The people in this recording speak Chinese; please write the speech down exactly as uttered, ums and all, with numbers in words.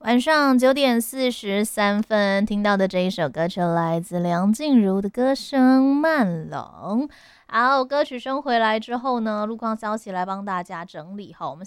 晚上九点四十三分听到的这一首歌曲来自梁静茹的歌声《慢冷》。好，歌曲声回来之后呢，路况消息来帮大家整理好。我们